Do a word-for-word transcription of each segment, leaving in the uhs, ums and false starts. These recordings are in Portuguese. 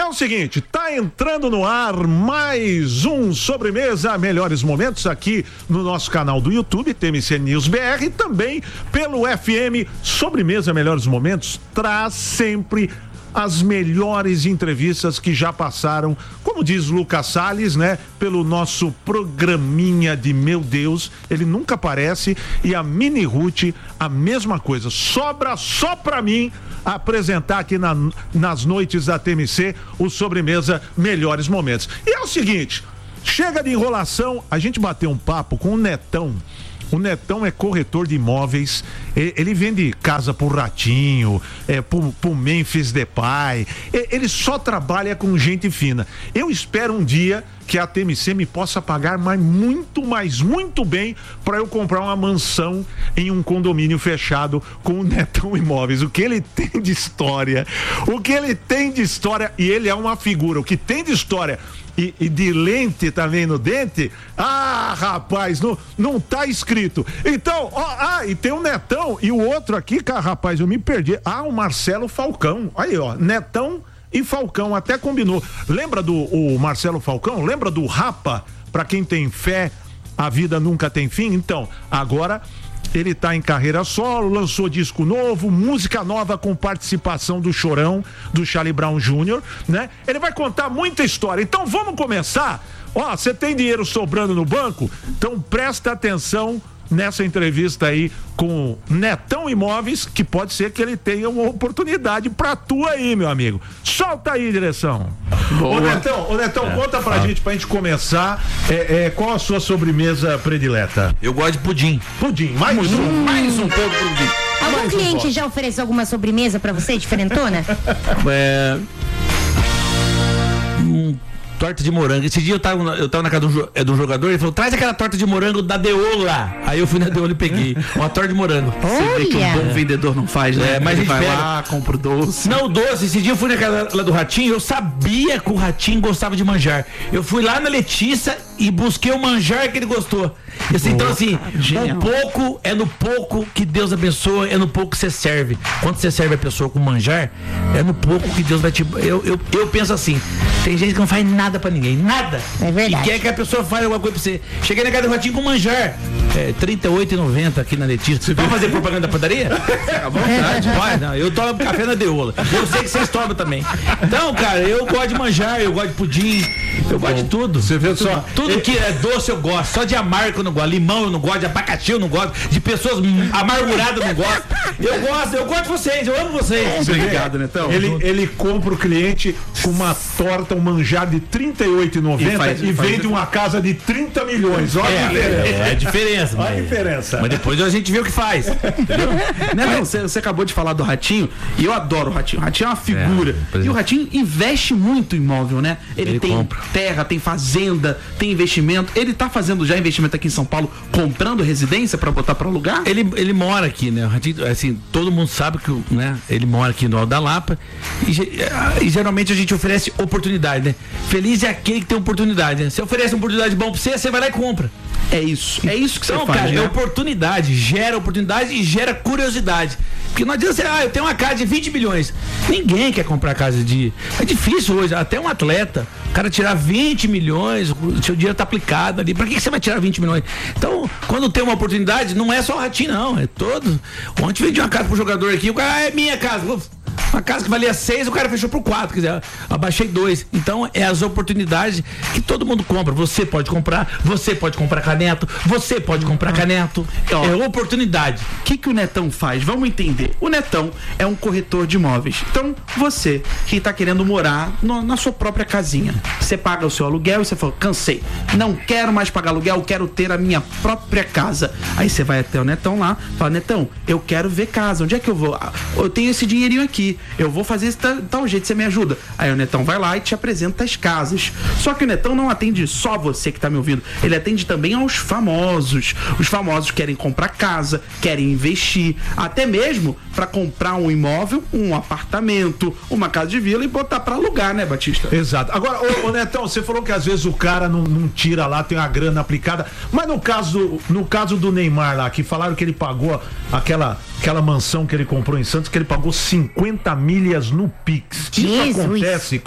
o seguinte, tá entrando no ar mais um Sobremesa Melhores Momentos aqui no nosso canal do YouTube, T M C News B R, e também pelo F M. Sobremesa Melhores Momentos traz sempre as melhores entrevistas que já passaram, como diz Lucas Salles, né? Pelo nosso programinha de meu Deus, ele nunca aparece, e a Mini Ruth, a mesma coisa, sobra só pra mim apresentar aqui na, nas noites da T M C o Sobremesa Melhores Momentos. E é o seguinte, chega de enrolação, a gente bateu um papo com o Netão. O Netão é corretor de imóveis, ele vende casa pro Ratinho, é, pro, pro Memphis Depay, ele só trabalha com gente fina. Eu espero um dia que a T M C me possa pagar mais, muito, mais, muito bem para eu comprar uma mansão em um condomínio fechado com o Netão Imóveis. O que ele tem de história, o que ele tem de história, e ele é uma figura, o que tem de história e, e de lente também no dente, ah, rapaz, não, não tá escrito. Então, ó, ah, e tem o Netão e o outro aqui, cara, rapaz, eu me perdi. Ah, o Marcelo Falcão. Aí, ó, Netão e Falcão, até combinou. Lembra do o Marcelo Falcão? Lembra do Rapa? Pra quem tem fé, a vida nunca tem fim? Então, agora ele tá em carreira solo, lançou disco novo, música nova com participação do Chorão, do Charlie Brown Júnior, né? Ele vai contar muita história. Então vamos começar? Ó, você tem dinheiro sobrando no banco? Então presta atenção nessa entrevista aí com Netão Imóveis, que pode ser que ele tenha uma oportunidade pra tu aí, meu amigo. Solta aí, direção. Boa. Ô Netão, ô Netão, é, conta pra ah. gente, pra gente começar, é, é, qual a sua sobremesa predileta? Eu gosto de pudim. Pudim, mais hum. um, mais um pouco de pudim. Algum mais cliente um já ofereceu alguma sobremesa pra você, diferentona? É... Hum... Torta de morango. Esse dia eu tava, eu tava na casa do, é, do jogador, ele falou, traz aquela torta de morango da Deola. Aí eu fui na Deola e peguei uma torta de morango. Olha. Você vê que um bom vendedor não faz, né? É, mas ele a gente vai pega. lá, compra o doce. Não, o doce. Esse dia eu fui na casa lá do Ratinho, eu sabia que o Ratinho gostava de manjar. Eu fui lá na Letícia e busquei o manjar que ele gostou. Assim, então assim, o pouco é no pouco que Deus abençoa, é no pouco que você serve. Quando você serve a pessoa com manjar, é no pouco que Deus vai te... Eu, eu, eu penso assim, tem gente que não faz nada pra ninguém, nada. É verdade. E quer que a pessoa faça alguma coisa pra você. Cheguei na casa do Ratinho com manjar. É, trinta e oito reais e noventa centavos aqui na Letícia. Você vai fazer propaganda da padaria? À vontade. Vai, não, eu tomo café na Deola. Eu sei que vocês tomam também. Então, cara, eu gosto de manjar, eu gosto de pudim, eu gosto de tudo. Você vê só. Tudo eu... que é doce eu gosto. Só de amargo eu não gosto. Limão eu não gosto. De abacaxi eu não gosto. De pessoas amarguradas eu não gosto. Eu gosto, eu gosto de vocês. Eu amo vocês. Obrigado, Netão. Ele, ele compra o cliente com uma torta, um manjar de trinta e oito reais e noventa centavos e, e vende uma casa de trinta milhões. Olha é, a diferença. É, é a diferença. Olha mas, a diferença. Mas depois a gente vê o que faz. Netão, você, você acabou de falar do Ratinho e eu adoro o Ratinho. O Ratinho é uma figura. É, e o Ratinho investe muito em imóvel, né? Ele, ele tem compra. terra, tem fazenda, tem investimento. Ele tá fazendo já investimento aqui em São Paulo, comprando residência pra botar pra alugar? Ele, ele mora aqui, né? O Ratinho, assim, todo mundo sabe que, né? Ele mora aqui no Alto da Lapa e, e geralmente a gente oferece oportunidade, né? Feliz é aquele que tem oportunidade, né? Você oferece uma oportunidade bom pra você, você vai lá e compra. É isso. É isso que você então, faz, cara, né? é oportunidade, gera oportunidade e gera curiosidade. Porque não adianta você, ah, eu tenho uma casa de vinte milhões. Ninguém quer comprar casa de... É difícil hoje, até um atleta, o cara tirar vinte milhões, o seu dinheiro tá aplicado ali. Pra que você vai tirar vinte milhões? Então, quando tem uma oportunidade, não é só o Ratinho, não. É todo. Ontem vendi uma casa pro jogador aqui, o cara, ah, é minha casa. Uma casa que valia seis, o cara fechou por quatro, quer dizer, abaixei dois. Então é as oportunidades que todo mundo compra. Você pode comprar, você pode comprar caneto, você pode comprar caneto. Então, é oportunidade. O que, que o Netão faz? Vamos entender. O Netão é um corretor de imóveis. Então, você que está querendo morar no, na sua própria casinha, você paga o seu aluguel e você fala, cansei, não quero mais pagar aluguel, quero ter a minha própria casa. Aí você vai até o Netão lá, fala, Netão, eu quero ver casa, onde é que eu vou? Eu tenho esse dinheirinho aqui, eu vou fazer esse tal, tal jeito, você me ajuda. Aí o Netão vai lá e te apresenta as casas. Só que o Netão não atende só você que tá me ouvindo, ele atende também aos famosos. Os famosos querem comprar casa, querem investir, até mesmo para comprar um imóvel, um apartamento, uma casa de vila e botar para alugar, né, Batista? Exato. Agora, ô, ô Netão, você falou que às vezes o cara não, não tira lá, tem uma grana aplicada, mas no caso, no caso do Neymar lá, que falaram que ele pagou aquela, aquela mansão que ele comprou em Santos, que ele pagou cinquenta milhas no Pix. Isso Jesus. acontece com,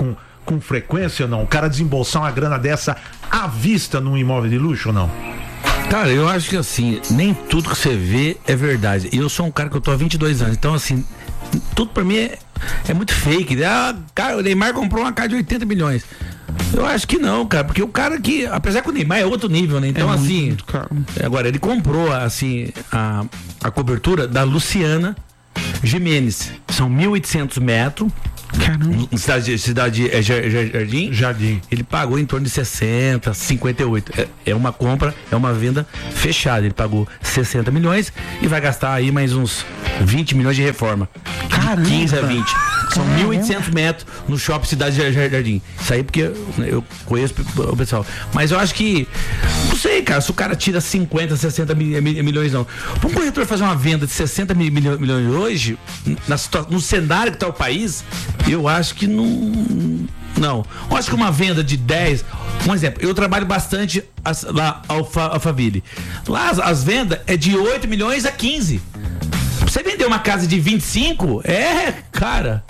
com frequência ou não? O cara desembolsar uma grana dessa à vista num imóvel de luxo ou não? Cara, eu acho que assim, nem tudo que você vê é verdade. E eu sou um cara que eu tô há vinte e dois anos, então assim, tudo pra mim é, é muito fake. Ah, cara, o Neymar comprou uma casa de oitenta milhões. Eu acho que não, cara, porque o cara que, apesar que o Neymar é outro nível, né? Então, é assim, muito, muito caro. Agora, ele comprou, assim, a, a cobertura da Luciana Gimenez. São mil e oitocentos metros. Caramba. Cidade, cidade é Jardim? Jardim. Ele pagou em torno de sessenta, cinquenta e oito. É, é uma compra, é uma venda fechada. Ele pagou sessenta milhões e vai gastar aí mais uns vinte milhões de reforma. Caramba. quinze a vinte. São mil e oitocentos metros no shopping Cidade Jardim. Isso aí porque eu conheço o pessoal. Mas eu acho que, não sei, cara, se o cara tira cinquenta, sessenta milhões, não. Para um corretor fazer uma venda de sessenta milhões hoje, na situação, no cenário que está o país, eu acho que não. Não. Eu acho que uma venda de dez. Um exemplo, eu trabalho bastante as, lá ao Alphaville. Lá as, as vendas é de oito milhões a quinze. Você vender uma casa de vinte e cinco, é, cara.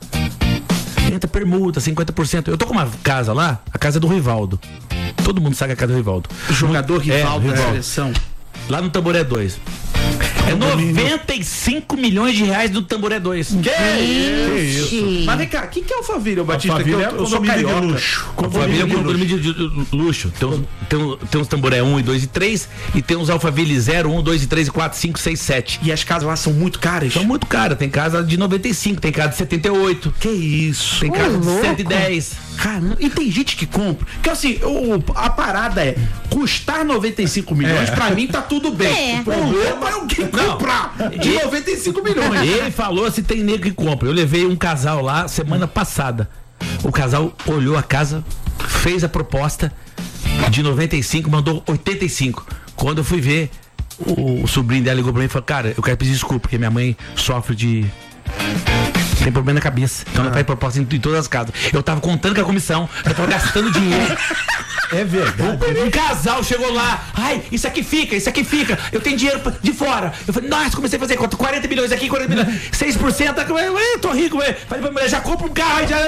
Entra permuta, cinquenta por cento. Eu tô com uma casa lá, a casa é do Rivaldo. Todo mundo sabe a casa do Rivaldo. Jogador Rivaldo, é, da seleção. Lá no Tamboré dois. É noventa e cinco milhões de reais do Tamboré dois. Que, que isso? Mas vem cá, o que, que é Alphaville, Batista? Alphaville que eu, eu sou carioca. De luxo. Alphaville é um condomínio de, de luxo. Tem uns, tem, tem uns Tamboré um, dois e três e tem uns Alphaville zero, um, dois e três, quatro, cinco, seis, sete. E as casas lá são muito caras? São muito caras. Tem casa de noventa e cinco, tem casa de setenta e oito. Que isso? Tem casa de cento e dez. Caramba, e tem gente que compra. Que assim, o, a parada é custar noventa e cinco milhões, é. Pra mim tá tudo bem. É. O problema é alguém comprar de noventa e cinco milhões. Ele falou se tem nego que compra. Eu levei um casal lá semana passada. O casal olhou a casa, fez a proposta de noventa e cinco, mandou oitenta e cinco. Quando eu fui ver, o, o sobrinho dela ligou pra mim e falou: cara, eu quero pedir desculpa, porque minha mãe sofre de. Tem problema na cabeça. Então ah. ela faz proposta em, em todas as casas. Eu tava contando com a comissão, eu tava gastando dinheiro. É verdade. Um, um casal chegou lá. Ai, isso aqui fica, isso aqui fica. Eu tenho dinheiro de fora. Eu falei, nossa, comecei a fazer conta. quarenta milhões aqui, quarenta milhões. seis por cento. Eu tô rico. Eu falei pra mulher, já compra um carro. Já...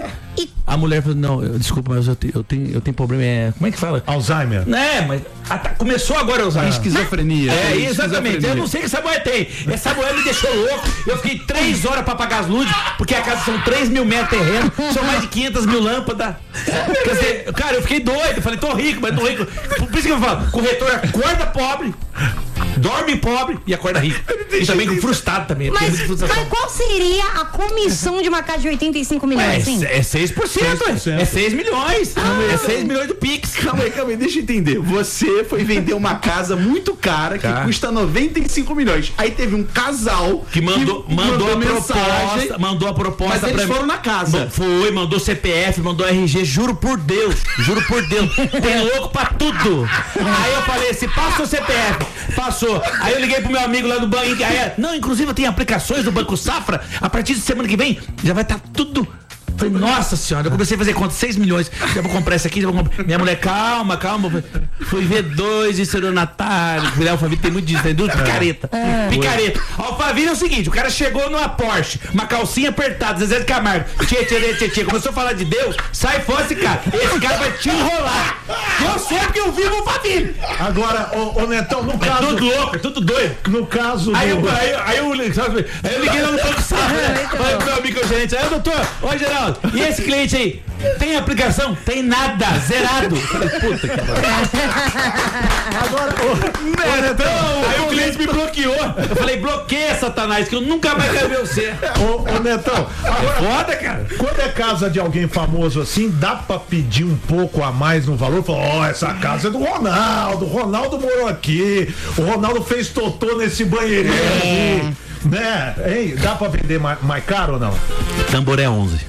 A mulher falou, não, eu, desculpa, mas eu, te, eu, tenho, eu tenho problema. É, como é que fala? Alzheimer. É, mas a, tá, começou agora a usar. Ah. Esquizofrenia. É, exatamente. Eu não sei o que essa mulher tem. Essa mulher me deixou louco. Eu fiquei três horas pra pagar as luzes, porque a casa são três mil metros de terreno, são mais de quinhentas mil lâmpadas. Quer dizer, cara, eu fiquei doido. Eu falei, tô rico, mas tô rico. Por isso que eu falo, corretor acorda pobre, dorme pobre e acorda rico. E também frustrado também. Mas, mas qual seria a comissão de uma casa de oitenta e cinco milhões? É, assim? é seis por cento. seis por cento. É seis milhões. Ah, é seis milhões do Pix. Calma aí, calma aí, deixa eu entender. Você foi vender uma casa muito cara que tá. custa noventa e cinco milhões. Aí teve um casal que mandou, que mandou, mandou a proposta, mandou a proposta. Mas eles pra... foram na casa. Foi, mandou C P F, mandou R G, juro por Deus, juro por Deus. Tem louco pra tudo. Aí eu falei assim, passa o C P F. Passou. Aí eu liguei pro meu amigo lá do banco. Aí, não, inclusive tem aplicações do Banco Safra. A partir de semana que vem já vai estar tá tudo. Falei, nossa senhora, eu comecei a fazer conta, seis milhões, já vou comprar esse aqui, já vou comprar. Minha mulher, calma, calma. Fui ver dois estelionatários. O Alphaville tem muito disso, tem duas picareta. É. Picareta. Alphaville é o seguinte, o cara chegou numa Porsche, uma calcinha apertada, Zezé de Camargo, tchê, tchê, tchê, tchê, começou a falar de Deus, sai fora esse cara. Esse cara vai te enrolar. Eu sei porque eu vivo o Alphaville. Agora, ô, ô Netão, no caso... É tudo louco, é tudo doido. No caso aí, do... eu, aí, aí, eu, aí eu liguei lá no Banco Safra, né? Falei pro meu amigo gerente, aí, doutor, ó, Geraldo, e esse cliente aí, tem aplicação? Tem nada, zerado. Falei, puta que pariu. Agora, ô, Netão, aí o cliente me bloqueou. Eu falei, bloqueia, Satanás, que eu nunca mais quero ver você. Ô, ô Netão, agora, é foda, cara. Quando é casa de alguém famoso assim, dá pra pedir um pouco a mais no valor? Falar, ó, oh, essa casa é do Ronaldo, o Ronaldo morou aqui, o Ronaldo fez totô nesse banheirinho é. aqui, né? Hein, dá pra vender mais, mais caro ou não? Tamboré onze.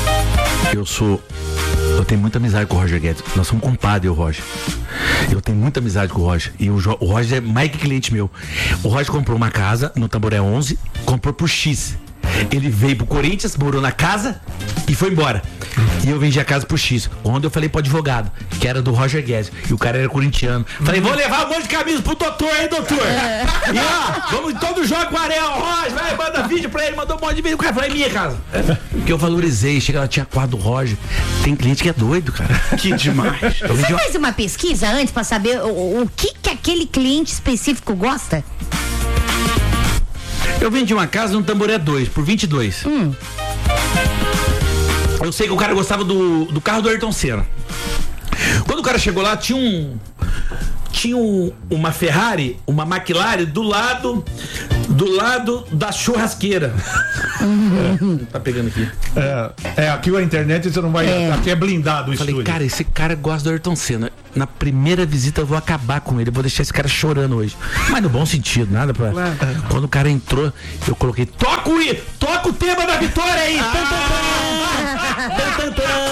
Eu sou. Eu tenho muita amizade com o Roger Guedes. Nós somos compadre, eu e o Roger. Eu tenho muita amizade com o Roger. E o, o Roger é mais que cliente meu. O Roger comprou uma casa no Tamboré onze, comprou por X. Ele veio pro Corinthians, morou na casa e foi embora. E eu vendi a casa por X. Onde eu falei pro advogado, que era do Roger Guedes. E o cara era corintiano. Falei, vou levar um monte de camisa pro doutor, hein, doutor? É. E ó, vamos em todo jogo com o Ariel Roger, vai, manda vídeo pra ele, mandou um monte de vídeo. O cara falou, é minha casa. Porque eu valorizei, chega lá, tinha quadro do Roger. Tem cliente que é doido, cara. Que demais. Você fez uma pesquisa antes pra saber o, o que que aquele cliente específico gosta? Eu vendi uma casa no Tamboré dois, por vinte e dois. Hum. Eu sei que o cara gostava do, do carro do Ayrton Senna. Quando o cara chegou lá, tinha um... Tinha um, uma Ferrari, uma McLaren do lado do lado da churrasqueira. Uhum. É, tá pegando aqui. É, é, aqui a internet você não vai. É. Aqui é blindado o Falei, estúdio. cara, esse cara gosta do Ayrton Senna. Na primeira visita eu vou acabar com ele. Eu vou deixar esse cara chorando hoje. Mas no bom sentido, nada pra. Claro. Quando o cara entrou, eu coloquei. Toca o, toca o tema da vitória aí! Ah. Tan, tan,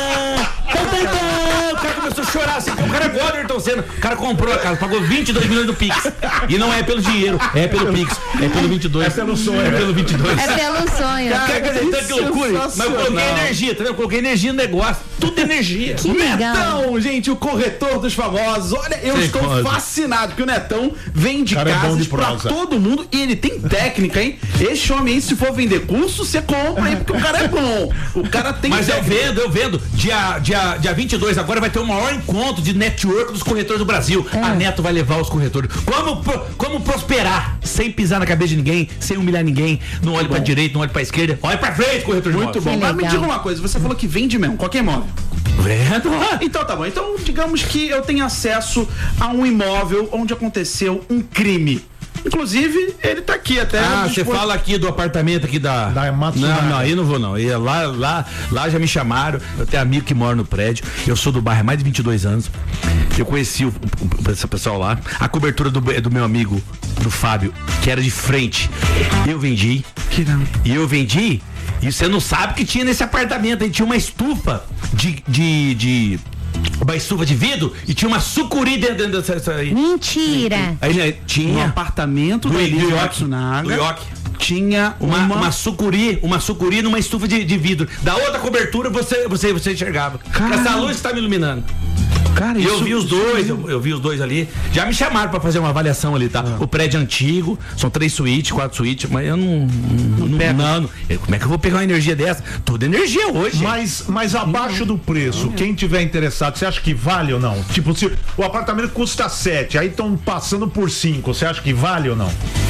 tan. O cara começou a chorar assim. O cara gosta do Ayrton Senna. O cara comprou a casa, pagou vinte e dois milhões do Pix. E não é pelo dinheiro, é pelo Pix. É pelo vinte e dois. É pelo sonho. É pelo vinte e dois. É pelo sonho. Cara, quer dizer, que loucura. Mas eu coloquei energia, tá vendo? Eu coloquei energia no negócio. Tudo energia. Que legal. Netão, gente, o corretor dos famosos. Olha, eu Sei estou quase. fascinado que o Netão vende Cara, é bom casas de pra prosa. todo mundo e ele tem técnica, hein? Esse homem aí, se for vender curso, você compra, hein? Porque o cara é bom. O cara tem Mas eu técnica. vendo, eu vendo. Dia, dia, dia vinte e dois, agora vai ter o maior encontro de network dos corretores do Brasil. É. A Neto vai levar os corretores. Como, pro- como prosperar sem pisar na cabeça de ninguém, sem humilhar ninguém. Não olhe pra direita, não olhe pra esquerda. Olhe pra frente, corretor de Muito imóveis. bom. Que Mas me legal. diga uma coisa, você falou que vende mesmo, qualquer imóvel. Vendo? Então tá bom. Então, digamos que eu tenho acesso a um imóvel onde aconteceu um crime. Inclusive, ele tá aqui até. Ah, você dispor- fala aqui do apartamento aqui da... Da Matsunaga. Não, não, aí não vou não. E lá, lá, lá já me chamaram. Eu tenho amigo que mora no prédio. Eu sou do bairro há mais de vinte e dois anos. Eu conheci o, o, esse pessoal lá. A cobertura do, do meu amigo, do Fábio, que era de frente. Eu vendi. Que não. E eu vendi. E você não sabe o que tinha nesse apartamento. Aí tinha uma estufa de... de, de uma estufa de vidro e tinha uma sucuri dentro dessa... dessa aí. Mentira. Aí né, No tinha... apartamento do Do Elísio Ioki. Matsunaga. Do Ioki. Tinha Uma, uma, uma sucuri, uma sucuri numa estufa de, de vidro. Da outra cobertura você, você, você enxergava. Caralho. Essa luz está me iluminando. Cara, E eu isso- vi os dois, eu, eu vi os dois ali. Já me chamaram pra fazer uma avaliação ali, tá? O prédio é antigo, são três suítes, quatro suítes, mas eu não. Não, não, não, não. Eu- Como é que eu vou pegar uma energia dessa? Toda energia hoje. Mas, mas abaixo do preço, quem tiver interessado, você acha que vale ou não? Tipo, se o apartamento custa sete, aí estão passando por cinco, você acha que vale ou não?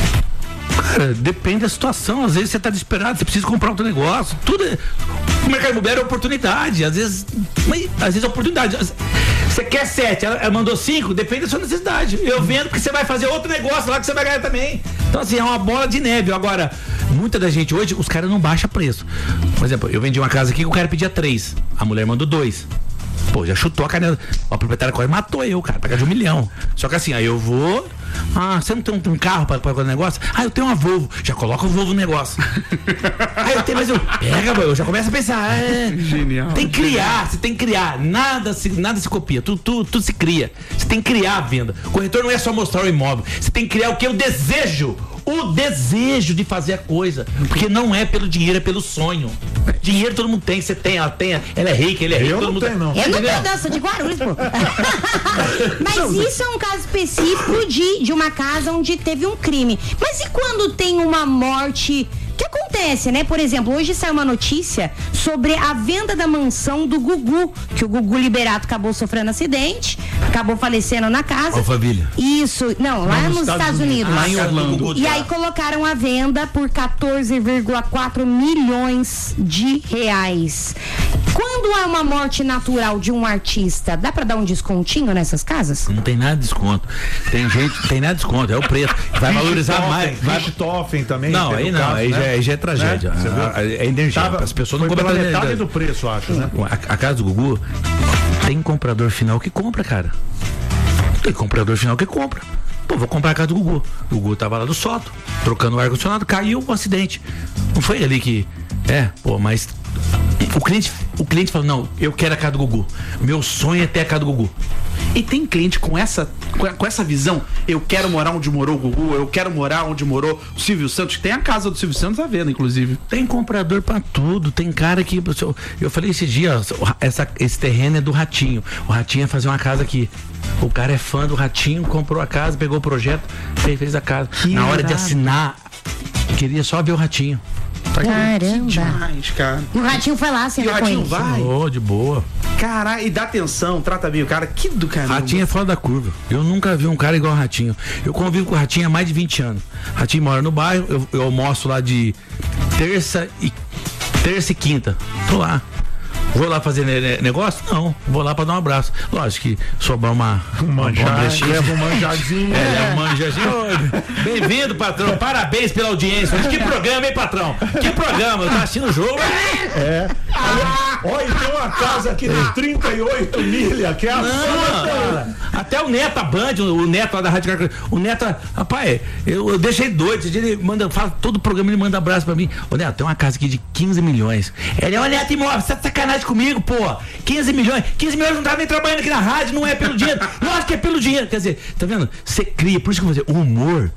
Cara, depende da situação. Às vezes você tá desesperado, você precisa comprar outro negócio. Tudo é... O mercado imobiliário é oportunidade. Às vezes. Mas, às vezes é oportunidade. Você quer sete, ela, ela mandou cinco, depende da sua necessidade. Eu vendo porque você vai fazer outro negócio lá que você vai ganhar também. Então, assim, é uma bola de neve. Agora, muita da gente hoje, os caras não baixam preço. Por exemplo, eu vendi uma casa aqui que o cara pedia três. A mulher mandou dois. Pô, já chutou a canela. A proprietária quase matou eu, cara, pagar de um milhão. Só que assim, aí eu vou. Ah, você não tem um, um carro pra pagar o negócio? Ah, eu tenho uma Volvo. Já coloca o Volvo no negócio. Ah, eu tenho mais um. Pega, eu já começo a pensar. É, Genial. tem que criar, você tem que criar. Nada se, nada se copia, tudo, tudo, tudo se cria. Você tem que criar a venda. O corretor não é só mostrar o imóvel. Você tem que criar o que? O desejo. O desejo de fazer a coisa. Porque não é pelo dinheiro, é pelo sonho. Dinheiro todo mundo tem, você tem, ela tem, ela é rica, ele é rico, Eu todo não mundo tenho, não. Eu não Entendeu? tenho dança de Guarulhos, pô. Mas isso é um caso específico de, de uma casa onde teve um crime. Mas e quando tem uma morte? O que acontece, né? Por exemplo, hoje saiu uma notícia sobre a venda da mansão do Gugu, que o Gugu Liberato acabou sofrendo acidente, acabou falecendo na casa. Alphaville. Isso, não, lá nos Estados, Unidos. Lá em Orlando. E aí colocaram a venda por quatorze vírgula quatro milhões de reais. Quando há uma morte natural de um artista, dá pra dar um descontinho nessas casas? Não tem nada de desconto. Tem gente, tem nada de desconto, é o preço. Vai valorizar mais. Vai... Richthofen também. Não, teve aí o não, caso, aí, né? já, aí já é tragédia. Né? Você viu? A- a- É energia. Tava- As pessoas não foi compram pela tanta metade energia. do preço, acho, né? A, a casa do Gugu tem comprador final que compra, cara. Tem comprador final que compra. Pô, vou comprar a casa do Gugu. O Gugu tava lá do Soto, trocando o ar-condicionado, caiu um acidente. Não foi ali que. É, pô, mas. O cliente, o cliente falou, não, eu quero a casa do Gugu. Meu sonho é ter a casa do Gugu. E tem cliente com essa, com essa visão, eu quero morar onde morou o Gugu, eu quero morar onde morou o Silvio Santos, que tem a casa do Silvio Santos à venda, inclusive. Tem comprador pra tudo, tem cara que... Eu falei esse dia, essa, esse terreno é do Ratinho. O Ratinho ia fazer uma casa aqui. O cara é fã do Ratinho, comprou a casa, pegou o projeto, fez, fez a casa. Que Na hora irado. de assinar, queria só ver o Ratinho. Caramba. Demais, cara. E o Ratinho foi lá, você E o Ratinho vai? Oh, de boa. Caralho, e dá atenção, trata bem o cara. Que do caramba. Ratinho é fora da curva. Eu nunca vi um cara igual o Ratinho. Eu convivo com o Ratinho há mais de vinte anos. Ratinho mora no bairro, eu, eu almoço lá de terça e terça e quinta. Tô lá. Vou lá fazer ne negócio? Não, vou lá pra dar um abraço. Lógico que sobrar uma... Um manjadinho. Leva um manjadinho. É, um manjadinho. Bem-vindo, patrão. Parabéns pela audiência. Que programa, hein, patrão? Que programa? Eu tô assistindo o jogo. É. Olha, tem uma casa aqui de trinta e oito milha, que é a sua. Até o Neto, a Band, o Neto lá da Rádio Caracol. O Neto, rapaz, eu, eu deixei doido. Ele manda, fala todo o programa, ele manda abraço pra mim. Ô, Neto, tem uma casa aqui de quinze milhões. Ele, ô, Neto Imóvel, você tá sacanagem comigo, pô. quinze milhões. quinze milhões não tava nem trabalhando aqui na rádio, não é pelo dinheiro. Lógico que é pelo dinheiro. Quer dizer, tá vendo? Você cria, por isso que eu vou dizer, o humor.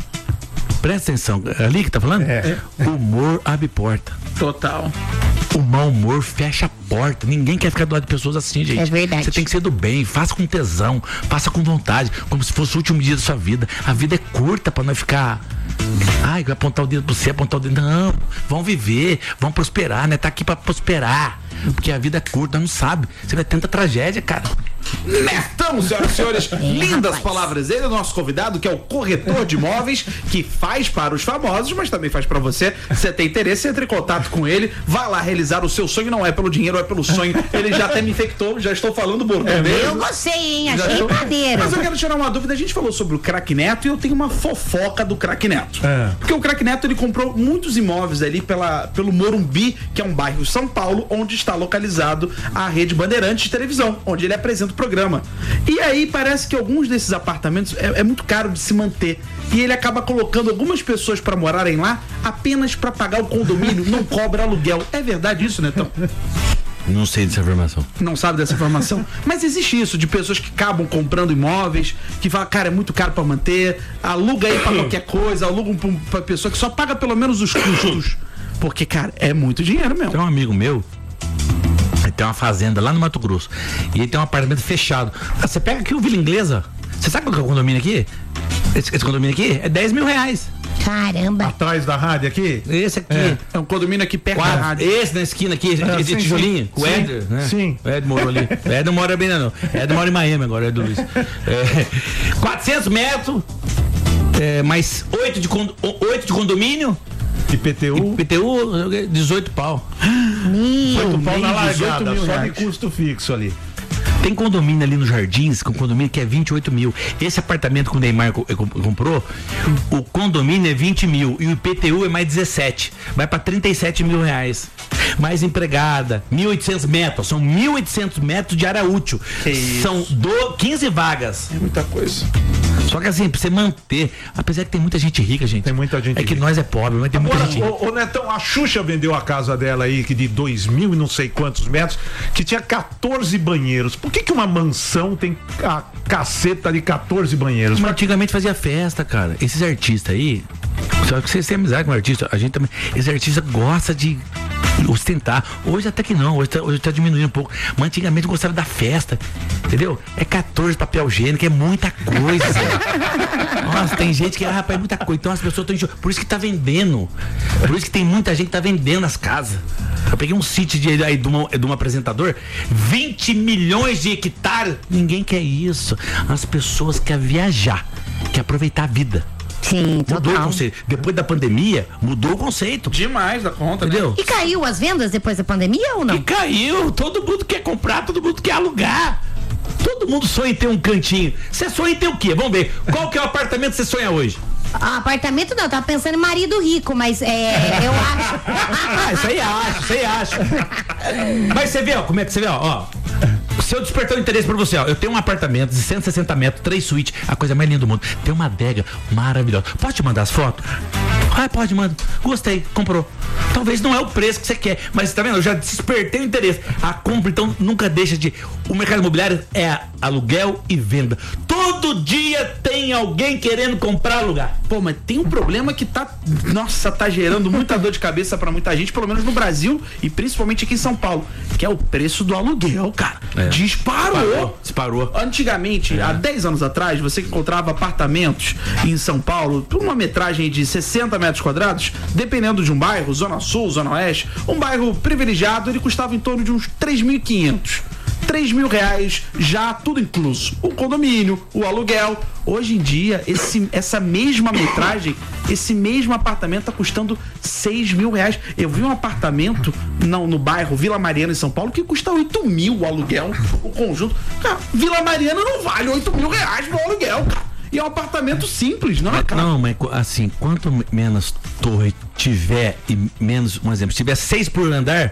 Presta atenção, é ali que tá falando? É. O humor abre porta. Total. O mau humor fecha a porta. Ninguém quer ficar do lado de pessoas assim, gente. É verdade. Você tem que ser do bem, faça com tesão, faça com vontade, como se fosse o último dia da sua vida. A vida é curta pra não ficar. Ai, vai apontar o dedo pra você, apontar o dedo. Não, vão viver, vão prosperar, né? Tá aqui pra prosperar. Porque a vida é curta, não sabe. Você vai ter tanta tragédia, cara. Netão, senhoras e senhores, é, lindas rapaz. palavras. Ele é o nosso convidado, que é o corretor de imóveis, que faz para os famosos, mas também faz para você. Se você tem interesse, entre em contato com ele, vá lá realizar o seu sonho. Não é pelo dinheiro, é pelo sonho. Ele já até me infectou, já estou falando bordão dele. Eu gostei, hein? Achei maneiro. Mas eu quero tirar uma dúvida. A gente falou sobre o Craque Neto e eu tenho uma fofoca do Craque Neto. É. Porque o Craque Neto, ele comprou muitos imóveis ali pela, pelo Morumbi, que é um bairro de São Paulo, onde está localizado a Rede Bandeirantes de televisão, onde ele apresenta o programa. E aí parece que alguns desses apartamentos é, é muito caro de se manter. E ele acaba colocando algumas pessoas para morarem lá apenas para pagar o condomínio, não cobra aluguel. É verdade isso, Netão? Não sei dessa informação. Não sabe dessa informação? Mas existe isso, de pessoas que acabam comprando imóveis, que falam, cara, é muito caro pra manter, aluga aí pra qualquer coisa, aluga um, pra pessoa que só paga pelo menos os custos. Porque, cara, é muito dinheiro mesmo. Tem um amigo meu, ele tem uma fazenda lá no Mato Grosso, e ele tem um apartamento fechado. Ah, você pega aqui o Vila Inglesa, você sabe qual que é o condomínio aqui? Esse, esse condomínio aqui é dez mil reais. Caramba. Atrás da rádio aqui? Esse aqui. É. É um condomínio aqui perto Quatro. da rádio. Esse na esquina aqui, É, de sim, tijolinho, sim. com o Éder, Sim, né? sim. O Éder morou ali. O Éder não mora bem, não. O Éder mora em Miami agora, é do Luiz. É, quatrocentos metros, é, mais oito de, condo, oito de condomínio. I P T U? I P T U, dezoito pau. dezoito pau na nem dezoito largada, mil só de reais. custo fixo ali. Tem condomínio ali nos Jardins, com condomínio que é vinte e oito mil. Esse apartamento que o Neymar co- co- comprou, o condomínio é vinte mil e o I P T U é mais dezessete. Vai pra trinta e sete mil reais. Mais empregada, mil e oitocentos metros. São mil e oitocentos metros de área útil. Que isso. São do, quinze vagas. É muita coisa. Só que assim, pra você manter, apesar que tem muita gente rica, gente. Tem muita gente É que rica. nós é pobre, mas tem muita Agora, gente rica. ô, ô Netão, a Xuxa vendeu a casa dela aí, que de dois mil e não sei quantos metros, que tinha quatorze banheiros. Por que que uma mansão tem a caceta de quatorze banheiros? Mas antigamente fazia festa, cara. Esses artistas aí, só que vocês têm amizade com artista, a gente também. Esse artista gosta de ostentar. Hoje até que não, hoje tá, hoje tá diminuindo um pouco. Mas antigamente gostava da festa, entendeu? É quatorze papel higiênico, é muita coisa. Nossa, tem gente que, ah, rapaz, é muita coisa. Então as pessoas estão enxo... Por isso que tá vendendo. Por isso que tem muita gente que tá vendendo as casas. Eu peguei um sítio de, aí, de, uma, de um apresentador, vinte milhões de hectares. Ninguém quer isso. As pessoas querem viajar, querem aproveitar a vida. Sim, Mudou o total. conceito. Depois da pandemia, mudou o conceito. Demais da conta, Entendeu? E caiu as vendas depois da pandemia ou não? E caiu. Todo mundo quer comprar, todo mundo quer alugar. Todo mundo sonha em ter um cantinho. Você sonha em ter o quê? Vamos ver. Qual que é o apartamento que você sonha hoje? Ah, apartamento não, eu tava pensando em marido rico, mas é, eu acho. Ah, isso aí acha, isso aí acha. Mas você vê, ó, como é que você vê, ó, ó. Se eu despertar o interesse pra você, ó, eu tenho um apartamento de cento e sessenta metros, três suítes, a coisa mais linda do mundo. Tem uma adega maravilhosa. Pode te mandar as fotos? Ah, pode, manda. Gostei, comprou. Talvez não é o preço que você quer, mas tá vendo? Eu já despertei o interesse. A compra, então, nunca deixa de... O mercado imobiliário é aluguel e venda. Todo dia tem alguém querendo comprar lugar. Pô, mas tem um problema que tá... Nossa, tá gerando muita dor de cabeça pra muita gente, pelo menos no Brasil e principalmente aqui em São Paulo, que é o preço do aluguel, cara. É. Disparou. Disparou. Antigamente, é. há dez anos atrás, você encontrava apartamentos em São Paulo por uma metragem de sessenta metros quadrados, dependendo de um bairro, Zona Sul, Zona Oeste, um bairro privilegiado, ele custava em torno de uns três mil e quinhentos. três mil reais, já tudo incluso. O condomínio, o aluguel. Hoje em dia, esse, essa mesma metragem, esse mesmo apartamento tá custando seis mil reais. Eu vi um apartamento no, no bairro Vila Mariana, em São Paulo, que custa oito mil o aluguel, o conjunto. Cara, Vila Mariana não vale oito mil reais no aluguel, cara. E é um apartamento simples, não é, cara? Não, mas assim, quanto menos torre tiver e menos, um exemplo, se tiver seis por andar,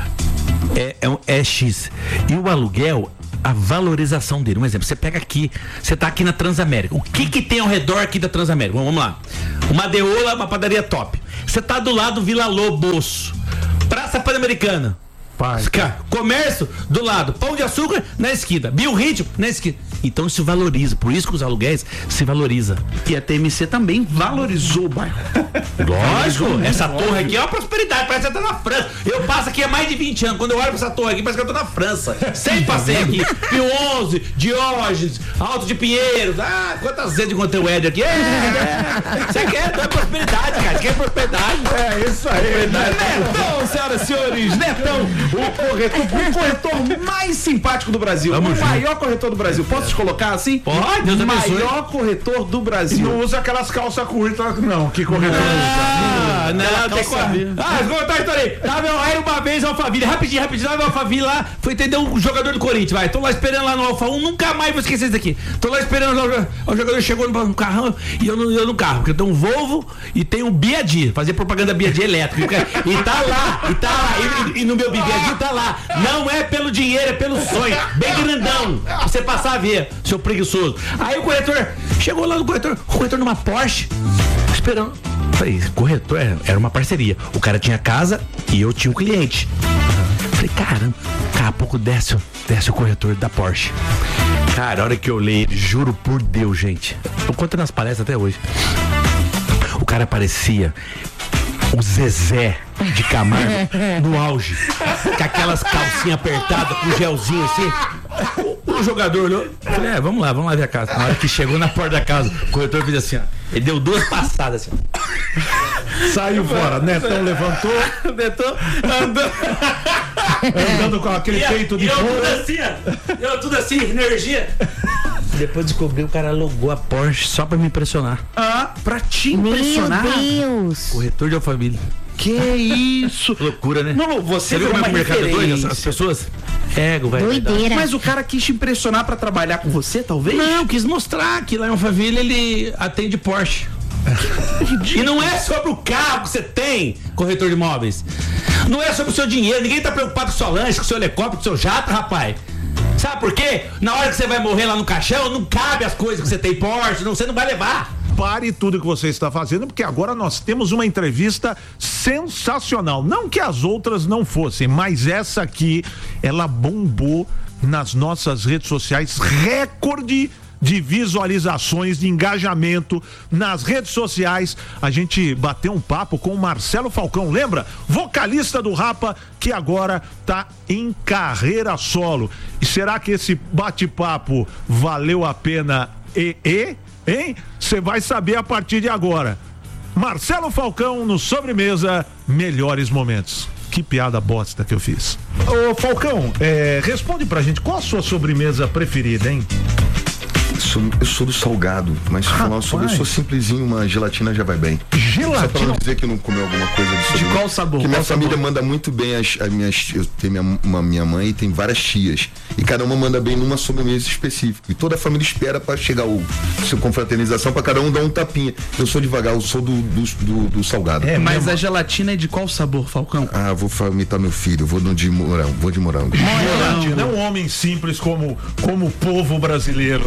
é, é, é X. E o aluguel, a valorização dele. Um exemplo, você pega aqui, você tá aqui na Transamérica. O que que tem ao redor aqui da Transamérica? Vamos lá. Uma Deola, uma padaria top. Você tá do lado do Vila Lobos, Praça Pan-Americana. Pai. Comércio do lado, Pão de Açúcar na esquina, Biorritmo na esquina. Então se valoriza, por isso que os aluguéis se valoriza. E a T M C também valorizou o bairro. Lógico, essa torre aqui é uma prosperidade, parece que você tá na França. Eu passo aqui há mais de vinte anos, quando eu olho pra essa torre aqui, parece que eu tô na França. Sempre passei aqui, Pio onze, Diógenes, Alto de Pinheiros, ah, quantas vezes encontrei o Éder aqui. É, é. Você quer, então é prosperidade, cara, você quer prosperidade. É isso aí. Netão, senhoras e senhores, Netão, o corretor, o corretor mais simpático do Brasil, Vamos o junto. maior corretor do Brasil. Posso te colocar assim? Pode, Deus o abençoe. maior corretor do Brasil. E não usa aquelas calças curtas, não. Que corretor ah, usa? Não, não, tem calça... Ah, vou contar a história aí. Tava eu era uma vez Alphaville, rapidinho, rapidinho, tava no Alphaville lá, fui entender um jogador do Corinthians, vai. Tô lá esperando lá no Alfa um, nunca mais vou esquecer isso daqui. Tô lá esperando, o jogador chegou no, no carrão e eu no, eu no carro, porque eu tenho um Volvo e tem um Biadi, fazer propaganda Biadi elétrico. E tá lá, e tá lá, e, e no meu Biadi tá lá. Não é pelo dinheiro, é pelo sonho. Bem grandão. Pra você passar a ver, seu preguiçoso. Aí o corretor, chegou lá no corretor, o corretor numa Porsche, esperando. Falei, corretor, era uma parceria. O cara tinha casa e eu tinha um cliente. Falei, caramba, daqui a pouco desce, desce o corretor da Porsche. Cara, a hora que eu olhei, juro por Deus, gente. Eu conto nas palestras até hoje. O cara parecia o Zezé de Camargo no auge, com aquelas calcinhas apertadas, com gelzinho assim. O, o jogador olhou, falei, é, vamos lá, vamos lá ver a casa. Na hora que chegou na porta da casa, o corretor fez assim, ó. Ele deu duas passadas assim. Saiu fora, Netão levantou. Netão andou. Andando com aquele e peito de eu fora. tudo assim, ó. Eu tudo assim, energia. Depois descobri, o cara alugou a Porsche só pra me impressionar. Ah, pra te impressionar? Meu Deus. Corretor de Alphaville. Que isso? Loucura, né? Não, você, você viu como é que o mercado é doido? As pessoas? Ego, vai. Doideira. Mas o cara quis te impressionar pra trabalhar com você, talvez? Não, quis mostrar que lá em Alphaville ele atende Porsche. E não é sobre o carro que você tem, corretor de imóveis. Não é sobre o seu dinheiro. Ninguém tá preocupado com o seu lanche, com o seu helicóptero, com o seu jato, rapaz. Sabe por quê? Na hora que você vai morrer lá no caixão, não cabe as coisas que você tem Porsche, não, você não vai levar. Pare tudo que você está fazendo, porque agora nós temos uma entrevista sensacional. Não que as outras não fossem, mas essa aqui, ela bombou nas nossas redes sociais, recorde de visualizações, de engajamento nas redes sociais. A gente bateu um papo com o Marcelo Falcão, lembra? Vocalista do Rapa, que agora tá em carreira solo. E será que esse bate-papo valeu a pena e, e hein? Você vai saber a partir de agora. Marcelo Falcão no Sobremesa, melhores momentos. Que piada bosta que eu fiz. Ô Falcão, é, responde pra gente, qual a sua sobremesa preferida, hein? Sou, eu sou do salgado, mas se falar sobre, eu sou simplesinho, uma gelatina já vai bem. Gelatina? Só pra não dizer que não comeu alguma coisa de sobremesa. De qual sabor? Porque minha qual família sabor? manda muito bem as, as minhas. Eu tenho minha, uma, minha mãe e tem várias tias. E cada uma manda bem numa sobremesa específica. E toda a família espera pra chegar o seu confraternização, pra cada um dar um tapinha. Eu sou devagar, eu sou do, do, do, do salgado. É, mas a gelatina é de qual sabor, Falcão? Ah, vou imitar meu filho, vou no de morango, vou de morango. Gelatina é um homem simples como, como o povo brasileiro, né? Tá vendo?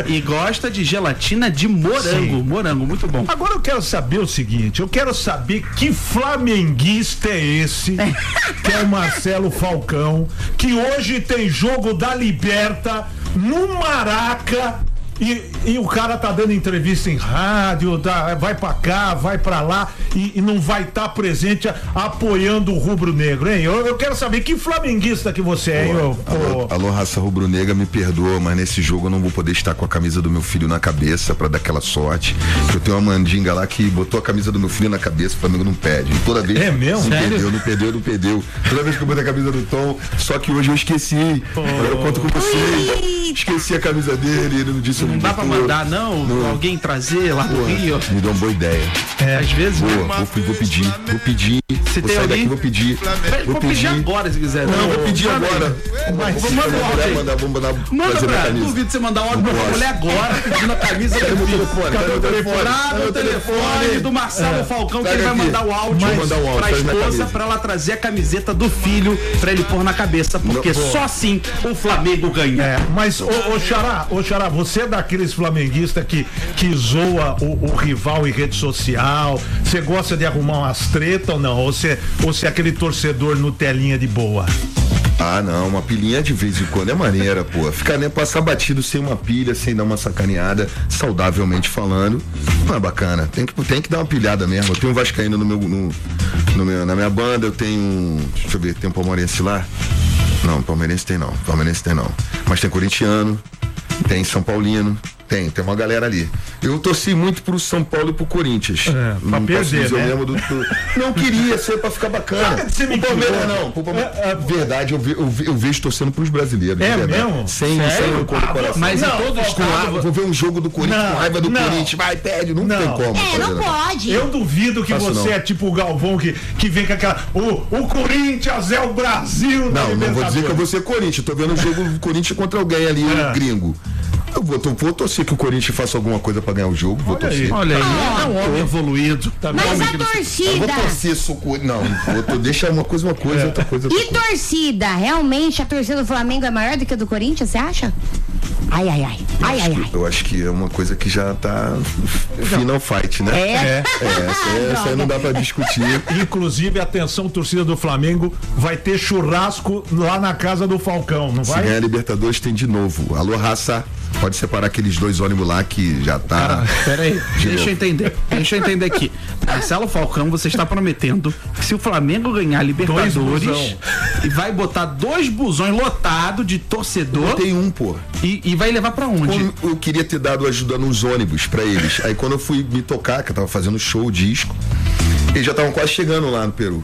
E gosta de gelatina de morango. Sim. Morango, muito bom. Agora eu quero saber o seguinte, eu quero saber que flamenguista é esse, que é o Marcelo Falcão, que hoje tem jogo da Liberta no Maraca. E, e o cara tá dando entrevista em rádio, tá, vai pra cá, vai pra lá e, e não vai estar tá presente a, apoiando o rubro-negro, hein? Eu, eu quero saber que flamenguista que você é, hein? Ô, alô, alô, raça rubro-negra, me perdoa, mas nesse jogo eu não vou poder estar com a camisa do meu filho na cabeça pra dar aquela sorte. Eu tenho uma mandinga lá que botou a camisa do meu filho na cabeça, o Flamengo não pede. E toda vez. É mesmo? Não Sério? perdeu, não perdeu, não perdeu. Toda vez que eu botei a camisa do Tom, só que hoje eu esqueci. Oh. Eu conto com vocês. Esqueci a camisa dele, ele não disse. Não dá pra mandar, não? não? Alguém trazer lá no Rio? Me deu uma boa ideia. É, às vezes. Boa, vou, vou pedir, vou pedir. Se vou tem sair alguém? daqui, vou pedir. Vou, vou pedir agora, se quiser. Não, vou pedir agora. Mas vou mandar mulher, mandar, vou mandar. Manda pra duvido você mandar ordem pra mulher agora, pedindo a camisa do meu telefone. Cadê o telefone? Cadê o telefone do Marcelo é. Falcão, que ele vai mandar o áudio pra esposa pra ela trazer a camiseta do filho pra ele pôr na cabeça, porque não, só assim o Flamengo ganha. É, mas, ô, ô Xará, ô Xará, você é daqueles flamenguistas que, que zoa o, o rival em rede social, você gosta de arrumar umas tretas ou não? Ou você, ou você é aquele torcedor Nutelinha de boa? Ah, não, uma pilhinha de vez em quando é maneira, pô. Ficar, né, passar batido sem uma pilha, sem dar uma sacaneada, saudavelmente falando, não é bacana. Tem que, tem que dar uma pilhada mesmo. Eu tenho um vascaíno no meu, no, no meu, na minha banda, eu tenho, deixa eu ver, tem um palmeirense lá? Não, palmeirense tem não, palmeirense tem não. Mas tem corintiano, tem São Paulino, tem, tem uma galera ali. Eu torci muito pro São Paulo e pro Corinthians. É, pra não perder, né? Eu do, do, não queria ser pra ficar bacana. Você o Palmeiras não. O Palmeiras, é, é, verdade, eu, ve, eu, ve, eu vejo torcendo pros brasileiros. É mesmo? Sem, sem o coração. Mas não, em todo estado. Vou ver um jogo do Corinthians não, com raiva do não. Corinthians. Vai, pede, não, não tem como. É, não pode. Eu duvido que Faço você não. é tipo o Galvão que, que vem com aquela. O, o Corinthians é o Brasil. Não, não vou dizer que eu vou ser Corinthians. Tô vendo o jogo do Corinthians contra alguém ali, é. um gringo. Eu vou, tô, vou torcer que o Corinthians faça alguma coisa pra ganhar o jogo. Vou Olha torcer. Aí. Olha aí, é um homem evoluído. Tá Mas a torcida. Eu vou torcer, socorro. Não, vou tô, deixa uma coisa, uma coisa, é. outra coisa. Outra e coisa. torcida? Realmente a torcida do Flamengo é maior do que a do Corinthians, você acha? Ai, ai, ai. Ai, ai, ai. Eu acho que é uma coisa que já tá final fight, né? É. é, é essa, essa aí não dá pra discutir. Inclusive, atenção, torcida do Flamengo, vai ter churrasco lá na casa do Falcão, não vai? Se ganhar a Libertadores tem de novo. Alô, raça. Pode separar aqueles dois ônibus lá que já tá. Cara, pera aí, de deixa novo. eu entender. Deixa eu entender aqui. Marcelo Falcão, você está prometendo que se o Flamengo ganhar a Libertadores e vai botar dois busões lotados de torcedor. Eu tenho um, pô. E, e vai levar pra onde? Eu, eu queria ter dado ajuda nos ônibus pra eles. Aí quando eu fui me tocar, que eu tava fazendo show, disco, eles já estavam quase chegando lá no Peru.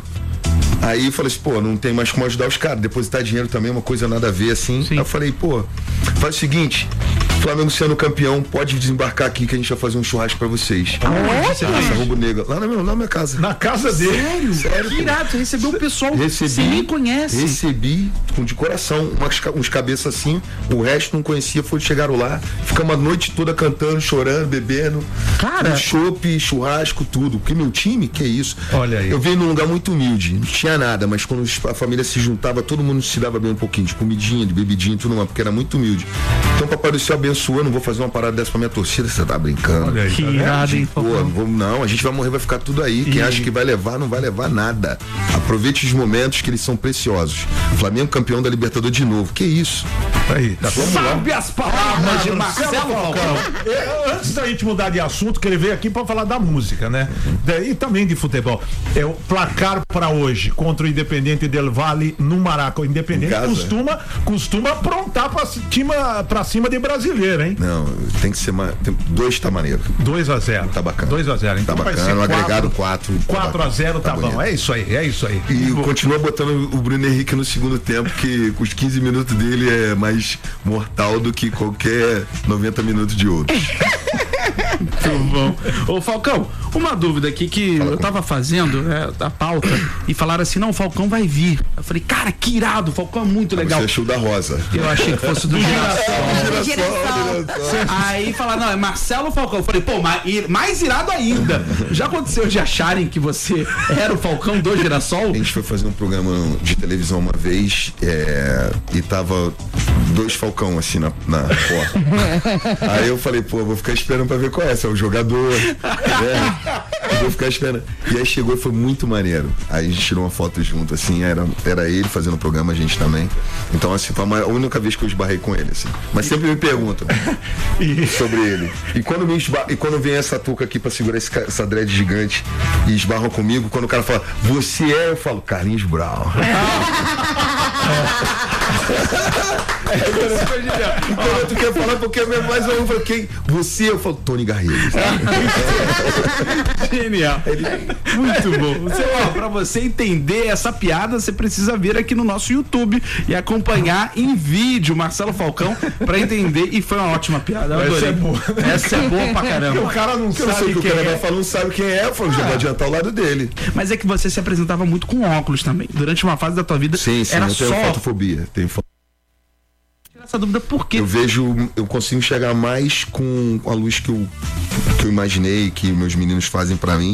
Aí eu falei assim, pô, não tem mais como ajudar os caras, depositar dinheiro também é uma coisa nada a ver assim. Sim. Aí eu falei, pô, faz o seguinte, Flamengo sendo campeão, pode desembarcar aqui que a gente vai fazer um churrasco pra vocês. Aonde? Nossa, Roubo Negra. Lá na minha, lá na minha casa. Na casa dele. Sério? Sério, que irado, você recebeu o pessoal recebi, que você nem conhece. Recebi, com de coração, umas, uns cabeças assim, o resto não conhecia, foi, chegaram lá, ficamos a noite toda cantando, chorando, bebendo. Cara. Um chopp, churrasco, tudo. Porque meu time, que é isso? Olha aí. Eu venho num lugar muito humilde, não tinha nada, mas quando a família se juntava, todo mundo se dava bem um pouquinho, de comidinha, de bebidinha, tudo mais, porque era muito humilde. Então, Papai do Céu abençoou, não vou fazer uma parada dessa pra minha torcida, você tá brincando. Olha aí, que tá irado, hein? Pô, não, vamos, não, a gente vai morrer, vai ficar tudo aí. Quem E... acha que vai levar, não vai levar nada. Aproveite os momentos que eles são preciosos. Flamengo campeão da Libertadores de novo. Que isso? Aí, tá. Sabe as palavras de Marcelo Falcão. É, antes da gente mudar de assunto, que ele veio aqui pra falar da música, né? E também de futebol. É o placar pra hoje contra o Independente Del Valle no Maraca. O Independente costuma, costuma aprontar pra cima, pra cima de brasileiro, hein? Não, tem que ser mais. Tem, dois tá maneiro. dois a zero. Tá bacana. dois a zero. Então tá vai bacana, ser no quatro, agregado quatro. quatro a zero tá, tá bom. bonito. É isso aí, é isso aí. E continua botando o Bruno Henrique no segundo tempo, que com os quinze minutos dele é mais mortal do que qualquer noventa minutos de outro. Muito bom. Ô Falcão, uma dúvida aqui que Fala eu tava fazendo é, a pauta e falaram assim, não, o Falcão vai vir. Eu falei, cara, que irado, o Falcão é muito legal. Você achou da Rosa. Eu achei que fosse do Girassol. Girassol. Aí falaram, não, é Marcelo Falcão. Eu falei, pô, mais, mais irado ainda. Já aconteceu de acharem que você era o Falcão do Girassol? A gente foi fazer um programa de televisão uma vez é, e tava dois Falcão assim na, na porta. Aí eu falei, pô, vou ficar esperando pra ver qual é, se é o jogador. Né? Eu vou ficar esperando. E aí chegou e foi muito maneiro. Aí a gente tirou uma foto junto, assim, era, era ele fazendo o programa, a gente também. Então, assim, foi a única vez que eu esbarrei com ele, assim. Mas sempre me perguntam sobre ele. E quando, me esbar... e quando vem essa touca aqui pra segurar esse, essa dread gigante e esbarram comigo, quando o cara fala, você é, eu falo, Carlinhos Brown. É, quando tu quer falar porque é mais um, eu falo, quem? Você, eu falo, Tony Garrido. Genial. Muito bom. Você, ó, pra você entender essa piada, você precisa vir aqui no nosso YouTube e acompanhar em vídeo Marcelo Falcão pra entender. E foi uma ótima piada. Eu Essa é boa. Essa é boa pra caramba. O cara não Eu não sei sabe o que o quem cara é. vai falar, não sabe quem é, eu falo, já vou adiantar o lado dele. Mas é que você se apresentava muito com óculos também. Durante uma fase da tua vida, Sim, sim, era eu tenho só fotofobia. Tenho fo... essa dúvida por quê? Eu vejo, eu consigo enxergar mais com a luz que eu, que eu imaginei, que meus meninos fazem pra mim.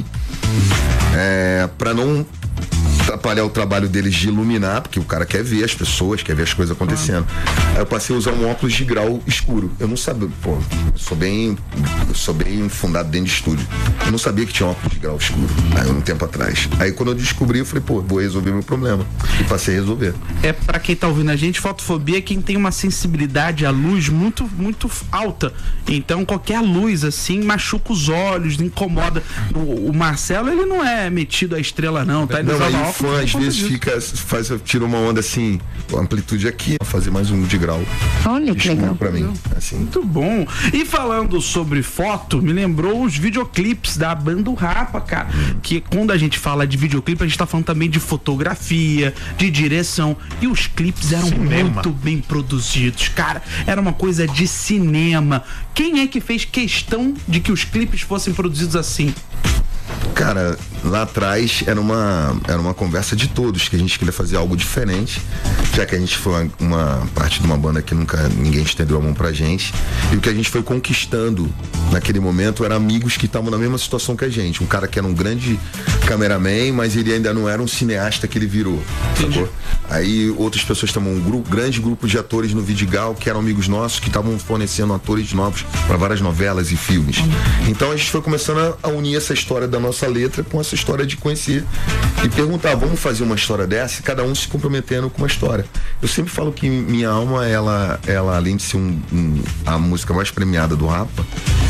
É, pra não atrapalhar o trabalho deles de iluminar, porque o cara quer ver as pessoas, quer ver as coisas acontecendo. Ah. Aí eu passei a usar um óculos de grau escuro. Eu não sabia, pô, eu sou bem, eu sou bem fundado dentro de estúdio. Eu não sabia que tinha óculos de grau escuro, aí um tempo atrás. Aí quando eu descobri, eu falei, pô, vou resolver meu problema. E passei a resolver. É, pra quem tá ouvindo a gente, fotofobia é quem tem uma sensibilidade à luz muito, muito alta. Então qualquer luz assim machuca os olhos, incomoda. O, o Marcelo, ele não é metido à estrela não, tá? Ele Não, usava aí o óculos fã por às conta vezes disso. fica, faz, tira uma onda assim, a amplitude aqui, fazer mais um de grau. Olha que Escuro legal. pra mim, assim. Muito bom. E falando sobre foto, me lembrou os videoclipes da banda O Rapa, cara. Que quando a gente fala de videoclipe, a gente tá falando também de fotografia, de direção. E os clipes eram Cinema. muito bem produzidos, cara. Era uma coisa de cinema. Quem é que fez questão de que os clipes fossem produzidos assim? Cara, lá atrás era uma, era uma conversa de todos, que a gente queria fazer algo diferente, já que a gente foi uma, uma parte de uma banda que nunca ninguém estendeu a mão pra gente. E o que a gente foi conquistando naquele momento eram amigos que estavam na mesma situação que a gente. Um cara que era um grande cameraman, mas ele ainda não era um cineasta que ele virou, sacou? Aí outras pessoas estavam, um grupo, grande grupo de atores no Vidigal, que eram amigos nossos, que estavam fornecendo atores novos para várias novelas e filmes. Então a gente foi começando a, a unir essa história da nossa letra com essa história de conhecer e perguntar, vamos fazer uma história dessa, e cada um se comprometendo com uma história. Eu sempre falo que Minha Alma, ela, ela além de ser um, um, a música mais premiada do Rapa,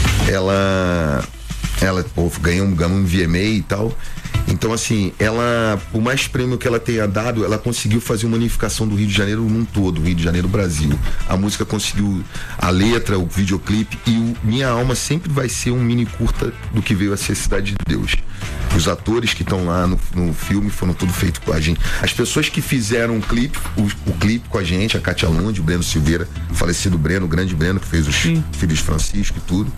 ela ela pô, ganhou um, ganhou um V M A e tal. Então, assim, ela, o mais prêmio que ela tenha dado, ela conseguiu fazer uma unificação do Rio de Janeiro num todo, Rio de Janeiro, Brasil. A música conseguiu a letra, o videoclipe, e o Minha Alma sempre vai ser um mini curta do que veio a ser Cidade de Deus. Os atores que estão lá no, no filme foram tudo feito com a gente. As pessoas que fizeram o clipe, o, o clipe com a gente, a Kátia Lund, o Breno Silveira, o falecido Breno, o grande Breno, que fez os Sim. Filhos de Francisco e tudo.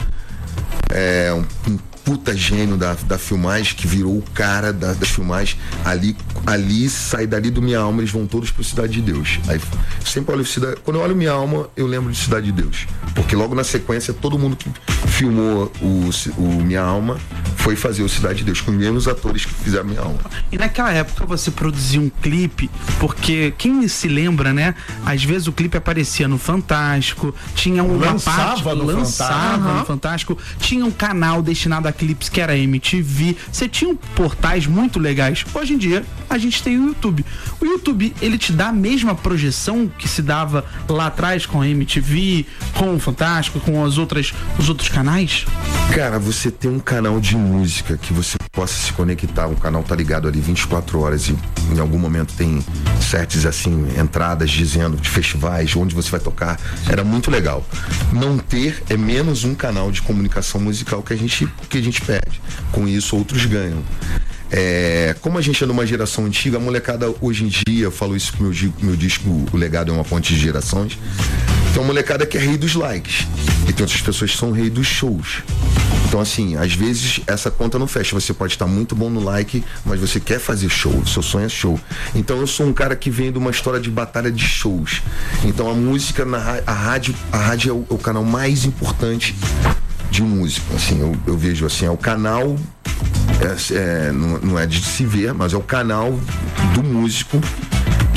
É um, um puta gênio da, da filmagem, que virou o cara da, das filmagens. Ali, ali, sai dali do Minha Alma, eles vão todos pro Cidade de Deus. Aí, eu sempre olho Cidade, quando eu olho Minha Alma, eu lembro de Cidade de Deus. Porque logo na sequência, todo mundo que filmou o, o Minha Alma foi fazer o Cidade de Deus, com os mesmos atores que fizeram Minha Alma. E naquela época você produzia um clipe, porque quem se lembra, né? Às vezes o clipe aparecia no Fantástico, tinha uma Lançava parte, no lançava Fantástico. no Fantástico, tinha um canal destinado a clipes que era M T V, você tinha portais muito legais. Hoje em dia, a gente tem o YouTube. O YouTube, ele te dá a mesma projeção que se dava lá atrás com a M T V, com o Fantástico, com as outras, os outros canais? Cara, você tem um canal de música que você possa se conectar, o canal tá ligado ali vinte e quatro horas e em algum momento tem sets assim, entradas dizendo de festivais, onde você vai tocar, era muito legal. Não ter é menos um canal de comunicação musical que a gente, que a gente perde. Com isso outros ganham. É, como a gente é numa geração antiga, a molecada hoje em dia, eu falo isso com meu, meu disco O Legado é uma Ponte de Gerações, tem uma molecada que é rei dos likes e tem outras pessoas que são rei dos shows. Então, assim, às vezes essa conta não fecha. Você pode estar muito bom no like, mas você quer fazer show, o seu sonho é show. Então eu sou um cara que vem de uma história de batalha de shows. Então a música, na, a rádio, a rádio é o, é o canal mais importante de música. Assim, eu, eu vejo assim, é o canal, é, é, não, não é de se ver, mas é o canal do músico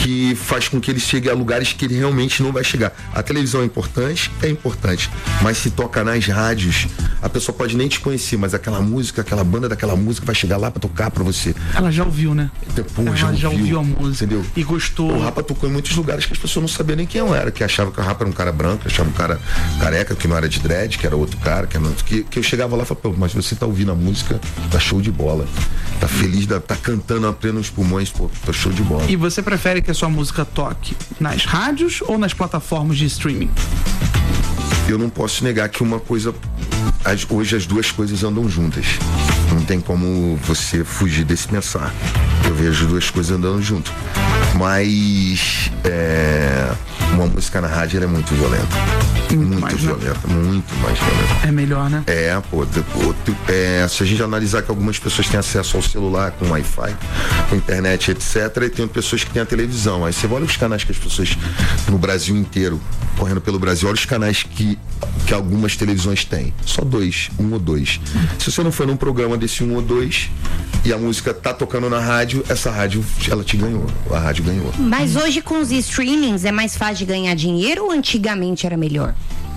que faz com que ele chegue a lugares que ele realmente não vai chegar. A televisão é importante? É importante. Mas se toca nas rádios, a pessoa pode nem te conhecer, mas aquela música, aquela banda daquela música vai chegar lá pra tocar pra você. Ela já ouviu, né? Pô, Ela já, já ouviu, ouviu a música, entendeu? E gostou. O Rapa tocou em muitos lugares que as pessoas não sabiam nem quem eu era, que achavam que o Rapa era um cara branco, achavam um cara careca, que não era de dread, que era outro cara, que, era, que, que eu chegava lá e falava, pô, mas você tá ouvindo a música, tá show de bola. Tá feliz, da, tá cantando a pleno nos pulmões, pô, tá show de bola. E você prefere que a sua música toque nas rádios ou nas plataformas de streaming? Eu não posso negar que uma coisa, as, hoje as duas coisas andam juntas. Não tem como você fugir desse pensar. Eu vejo as duas coisas andando junto. Mas é, uma música na rádio ela é muito violenta. Muito, muito mais, violenta, né? Muito mais violenta. É melhor, né? É, pô, pô é, se a gente analisar que algumas pessoas têm acesso ao celular com Wi-Fi, com internet, etcétera, e tem pessoas que têm a televisão. Aí você olha os canais que as pessoas no Brasil inteiro, correndo pelo Brasil, olha os canais que, que algumas televisões têm. Só dois, um ou dois. Se você não for num programa desse um ou dois e a música tá tocando na rádio, essa rádio, ela te ganhou. A rádio ganhou. Mas hoje com os streamings é mais fácil de ganhar dinheiro ou antigamente era melhor?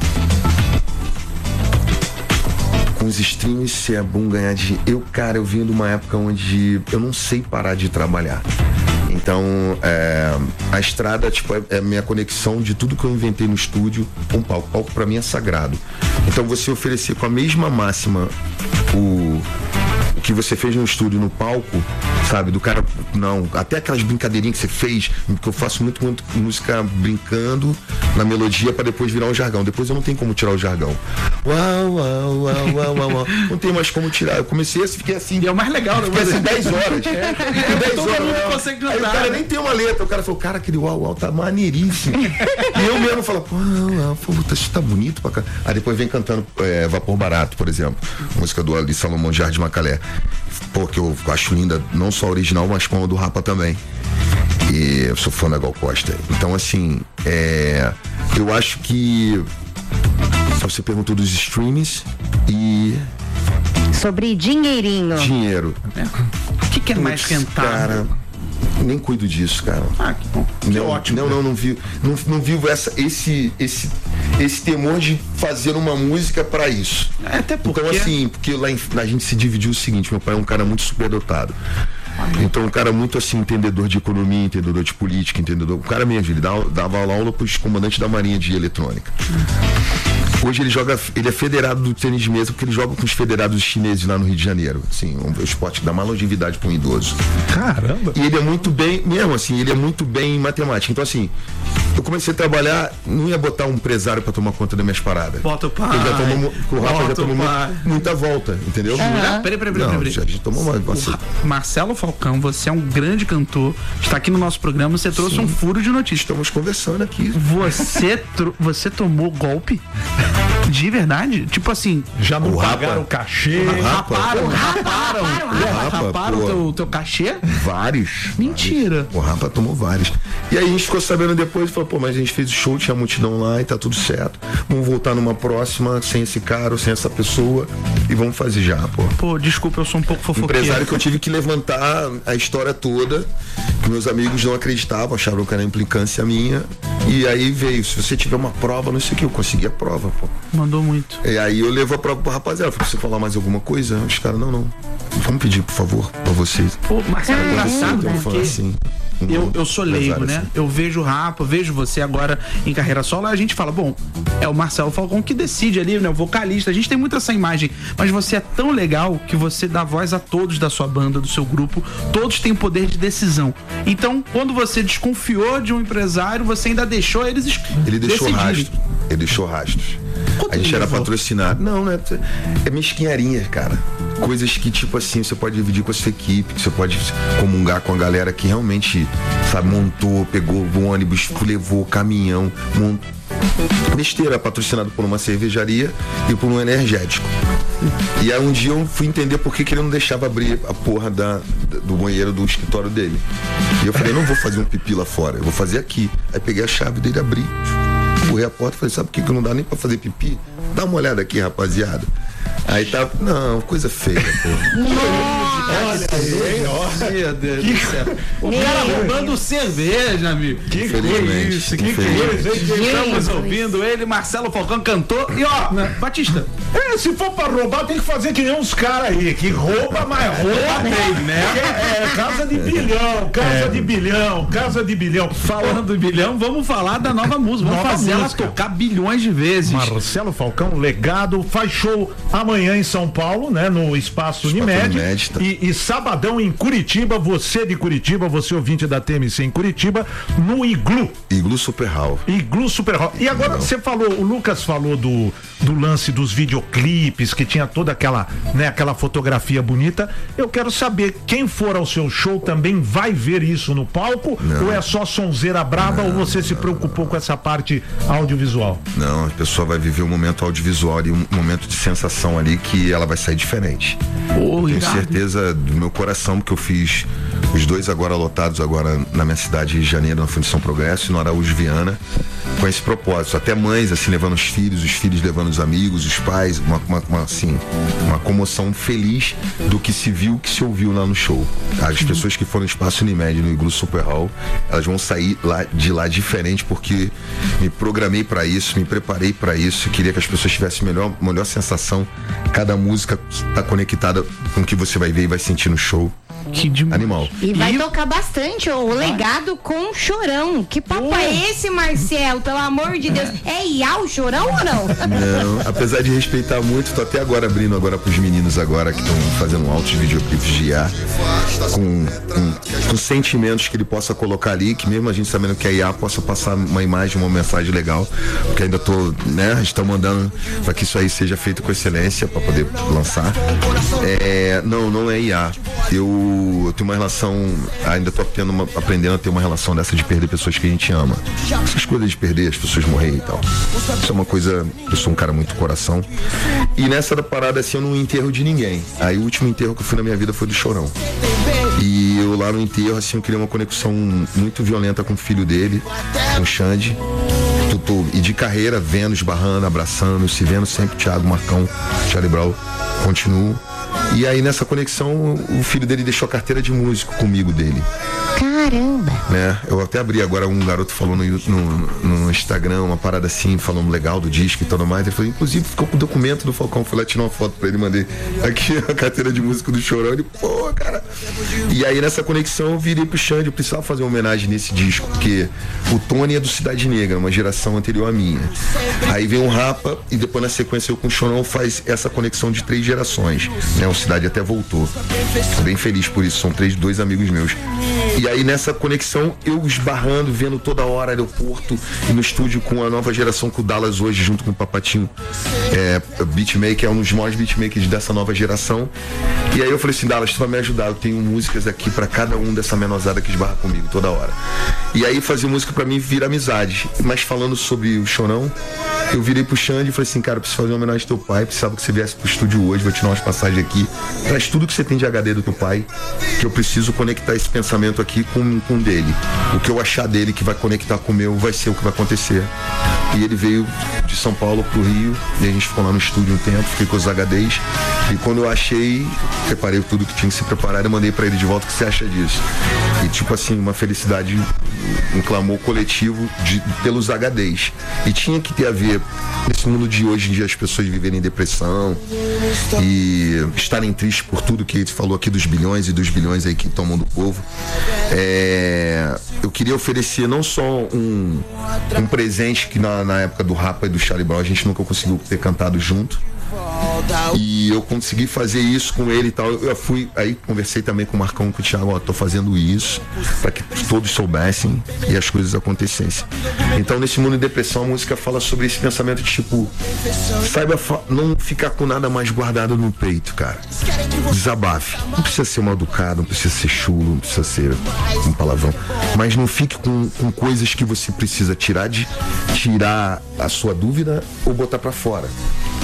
Com os streams, se é bom ganhar dinheiro. Eu, cara, eu vim de uma época onde eu não sei parar de trabalhar. Então, é, a estrada, tipo, é, é minha conexão de tudo que eu inventei no estúdio com o palco. O palco pra mim é sagrado. Então, você oferecer com a mesma máxima o, o que você fez no estúdio, no palco, sabe? Do cara, não, até aquelas brincadeirinhas que você fez, que eu faço muito, muito música brincando na melodia pra depois virar um jargão. Depois eu não tenho como tirar o jargão. Uau, uau, uau, uau, uau, uau. Não tem mais como tirar. Eu comecei assim, fiquei assim. E é o mais legal, né? Fiquei assim dez horas. É, dez todo horas. mundo consegue cantar. Aí o cara nem tem uma letra. O cara falou, cara, aquele uau, uau tá maneiríssimo. E eu mesmo falo, pô, uau, pô, isso tá bonito pra cá. Aí depois vem cantando é, Vapor Barato, por exemplo. Música do Ali Salomão Jardim Macalé. Pô, que eu acho linda, não só a original, mas como a do Rapa também. E eu sou fã da Gal Costa. Então, assim, é, eu acho que você perguntou dos streams e... Sobre dinheirinho. Dinheiro. O que, que é mais Putz, rentável? Cara, nem cuido disso, cara. Ah, que bom. Que não, ótimo. Não, não, não vivo, não, não vivo essa, esse, esse, esse temor de fazer uma música pra isso. É, até porque... Então, assim, porque lá em, a gente se dividiu o seguinte, meu pai é um cara muito superdotado. Então, um cara muito assim, entendedor de economia, entendedor de política, entendedor. O cara mesmo, ele dava, dava aula pros comandantes da Marinha de Eletrônica. Hoje ele joga, ele é federado do tênis de mesa, porque ele joga com os federados chineses lá no Rio de Janeiro. Assim, um esporte que dá mais longevidade para um idoso. Caramba! E ele é muito bem, mesmo assim, ele é muito bem em matemática. Então, assim, eu comecei a trabalhar, não ia botar um empresário para tomar conta das minhas paradas. Bota o pai. Porque já tomou, o Rafa já Bota tomou o pai. muita, muita volta, entendeu? Peraí, peraí, peraí, Não, peraí. já, já tomou uma. Você... Marcelo Falcão, você é um grande cantor, está aqui no nosso programa, você trouxe Sim. um furo de notícia. Estamos conversando aqui. Você, tro- você tomou golpe? De verdade? Tipo assim, Já não O pagaram Rapa. o cachê. Rapa. raparam, raparam, Rapa, raparam o pô. teu, teu cachê? Vários. Mentira. O Rapa tomou vários. E aí a gente ficou sabendo depois e falou, pô, mas a gente fez o show, tinha multidão lá e tá tudo certo. Vamos voltar numa próxima, sem esse cara ou sem essa pessoa. E vamos fazer já, pô. Pô, desculpa, eu sou um pouco fofoqueiro. Empresário que eu tive que levantar a história toda, que meus amigos não acreditavam, acharam que era implicância minha. E aí veio, se você tiver uma prova, não sei o que, eu consegui a prova, pô. Mandou muito. E aí eu levo a prova pro rapaziada, falei, você falar mais alguma coisa? Os caras, não, não. Vamos pedir, por favor, pra vocês. Pô, Marcelo, é Caramba. engraçado, Então, porque assim, eu, eu sou leigo, empresário, né? assim. Eu vejo o Rapa, vejo você agora em carreira solo, aí a gente fala, bom, é o Marcelo Falcão que decide ali, né? O vocalista, a gente tem muito essa imagem, mas você é tão legal que você dá voz a todos da sua banda, do seu grupo, todos têm poder de decisão. Então, quando você desconfiou de um empresário, você ainda deixou eles es- Ele deixou decidirem. rastro. Ele deixou rastros. Quanto A gente ele era levou? patrocinado. Não, né? É mesquinharinha, cara. Coisas que, tipo assim, você pode dividir com a sua equipe, que você pode comungar com a galera que realmente, sabe, montou, pegou o ônibus, levou caminhão, montou. Besteira, patrocinado por uma cervejaria e por um energético. E aí um dia eu fui entender por que, que ele não deixava abrir a porra da, do banheiro do escritório dele. E eu falei, não vou fazer um pipi lá fora, eu vou fazer aqui. Aí peguei a chave dele e abri. Corri a porta e falei, sabe por que, que não dá nem pra fazer pipi? Dá uma olhada aqui, rapaziada. Aí tá, não, coisa feia, pô. Olha aí, ó. Meu Deus do céu. O cara roubando cerveja, amigo. Que coisa isso, que coisa, hein? Estamos ouvindo ele, Marcelo Falcão, cantor. E ó, Batista. É, se for pra roubar, tem que fazer que nem uns caras aí, que rouba, mas rouba bem, né? É, é, casa de bilhão, casa é. de bilhão, casa de bilhão. Falando de bilhão, vamos falar da nova música. Vamos nova fazer música. ela tocar bilhões de vezes. Marcelo Falcão, legado, faz show amanhã em São Paulo, né? No Espaço Unimed. Tá. E, e sabadão em Curitiba, você de Curitiba, você ouvinte da T M C em Curitiba, no Iglu. Iglu Super Hall. Iglu Super Hall. E agora você falou, o Lucas falou do, do lance dos videoclipes, que tinha toda aquela, né, aquela fotografia bonita. Eu quero saber, quem for ao seu show também vai ver isso no palco? Não. Ou é só sonzeira braba? Não, ou você se preocupou com essa parte audiovisual? Não, a pessoa vai viver um momento audiovisual e um momento de sensação ali que ela vai sair diferente. Oh, Tenho irado. certeza do meu coração, porque eu fiz os dois agora lotados agora na minha cidade de Janeiro, na Fundição Progresso e no Araújo Viana, com esse propósito. Até mães assim levando os filhos, os filhos levando os amigos, os pais, uma, uma, uma assim, uma comoção feliz do que se viu, que se ouviu lá no show. As pessoas que foram no Espaço Unimed, no Iglu Super Hall, elas vão sair lá, de lá diferente, porque me programei para isso, me preparei para isso, queria que as pessoas tivessem melhor, melhor sensação. Cada música está conectada com o que você vai ver e vai sentir no show. Que demais. Animal. E vai e... tocar bastante o legado com o Chorão. Que papo oh. é esse, Marcelo? Pelo amor de Deus. É Iá o Chorão ou não? Não, apesar de respeitar muito, tô até agora abrindo agora pros meninos agora que estão fazendo altos videoclipes de Iá, com, com, com sentimentos que ele possa colocar ali, que mesmo a gente sabendo que é Iá, possa passar uma imagem, uma mensagem legal, porque ainda tô, né, a gente tá mandando para que isso aí seja feito com excelência para poder lançar. É, não, não é Iá. Eu Eu tenho uma relação, ainda tô aprendendo, uma, aprendendo a ter uma relação dessa de perder pessoas que a gente ama. Essas coisas de perder, as pessoas morrerem e tal. Isso é uma coisa, eu sou um cara muito coração. E nessa da parada assim, eu não enterro de ninguém. Aí o último enterro que eu fui na minha vida foi do Chorão. E eu lá no enterro, assim, eu criei uma conexão muito violenta com o filho dele, com o Xande. Tô, tô, e de carreira, vendo, esbarrando, abraçando, se vendo sempre, Thiago, Marcão, Charlie Brown, continuo. E aí nessa conexão o filho dele deixou a carteira de músico comigo dele. Caramba! Né? Eu até abri agora, um garoto falou no, no, no Instagram, uma parada assim, falando legal do disco e tudo mais. Ele falou, inclusive ficou com o documento do Falcão, fui lá tirar uma foto pra ele, mandei aqui a carteira de músico do Chorão. Ele, pô, cara. E aí nessa conexão eu virei pro Xande, eu precisava fazer uma homenagem nesse disco, porque o Tony é do Cidade Negra, uma geração anterior à minha. Aí vem o Rapa e depois na sequência eu com o Chorão faz essa conexão de três gerações. Né? O Cidade até voltou. Tô bem feliz por isso, são três, dois amigos meus. E aí nessa conexão, eu esbarrando, vendo toda hora aeroporto e no estúdio com a nova geração, com o Dallas hoje, junto com o Papatinho, é, beatmaker, é um dos maiores beatmakers dessa nova geração. E aí eu falei assim, Dallas, tu vai me ajudar, eu tenho músicas aqui pra cada um dessa menosada que esbarra comigo toda hora. E aí fazer música pra mim vira amizade. Mas falando sobre o Chorão, eu virei pro Xande e falei assim, cara, eu preciso fazer uma homenagem ao teu pai, precisava que você viesse pro estúdio hoje, vou te dar umas passagens aqui, traz tudo que você tem de H D do teu pai, que eu preciso conectar esse pensamento aqui com, com dele. O que eu achar dele que vai conectar com o meu vai ser o que vai acontecer. E ele veio de São Paulo pro Rio, e a gente ficou lá no estúdio um tempo, fiquei com os H Ds, e quando eu achei, preparei tudo que tinha que se preparar e mandei pra ele de volta, o que você acha disso? E tipo assim, uma felicidade, um clamor coletivo de, pelos H Ds. E tinha que ter a ver, nesse mundo de hoje em dia, as pessoas viverem depressão e estarem tristes por tudo que ele falou aqui dos bilhões e dos bilhões aí que tomam do povo. É, eu queria oferecer não só um, um presente que na, na época do Rapa e do Charlie Brown a gente nunca conseguiu ter cantado junto. E eu consegui fazer isso com ele e tal. Eu fui, aí conversei também com o Marcão, com o Thiago, ó, tô fazendo isso para que todos soubessem e as coisas acontecessem. Então nesse mundo de depressão a música fala sobre esse pensamento de tipo, saiba não ficar com nada mais guardado no peito, cara. Desabafe. Não precisa ser mal educado, não precisa ser chulo, não precisa ser um palavrão, mas não fique com, com coisas que você precisa tirar de tirar a sua dúvida ou botar para fora.